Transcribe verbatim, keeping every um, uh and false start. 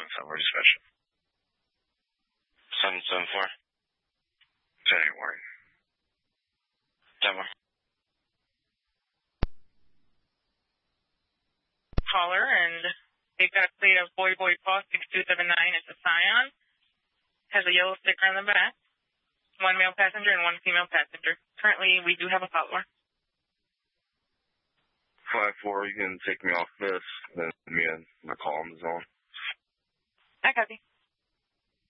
Summary Special. seven seven four. January. Denver. Caller, and they've got a plate of Boy Boy Paw six two seven nine. It's a Scion. Has a yellow sticker on the back. One male passenger and one female passenger. Currently, we do have a follower. five four, you can take me off this, then me and my call on the zone. I copy.